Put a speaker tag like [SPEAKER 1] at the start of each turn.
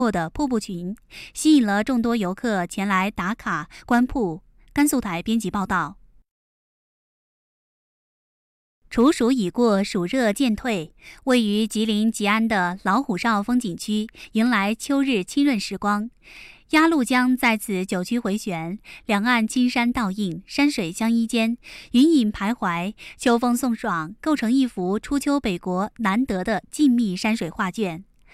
[SPEAKER 1] 的瀑布群，吸引了众多游客前来打卡观瀑。甘肃台编辑报道。处暑已过，暑热渐退，位于吉林吉安的老虎哨风景区迎来秋日清润时光。鸭绿江在此九曲回旋，两岸青山倒映，山水相依间，云影徘徊，秋风送爽，构成一幅初秋北国难得的静谧山水画卷。